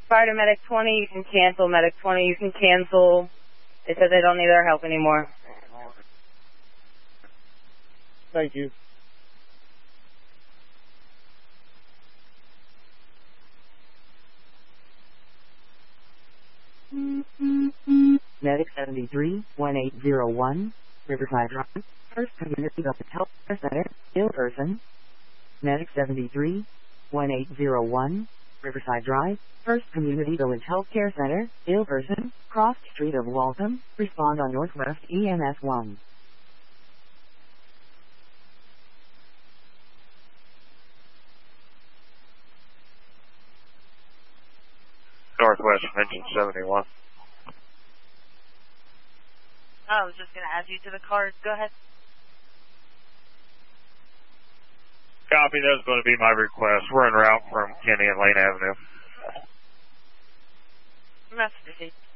expired to Medic 20, you can cancel. Medic 20, you can cancel. They said they don't need our help anymore. Thank you. Medic 73, 1801, Riverside Drive, First Community Village Health Care Center, ill person. Medic 73, 1801, Riverside Drive, First Community Village Health Care Center, ill person, cross street of Waltham, respond on Northwest EMS 1. Northwest Engine 71. I was just going to add you to the card. Go ahead. Copy, that's going to be my request. We're en route from Kenny and Lane Avenue. Message received.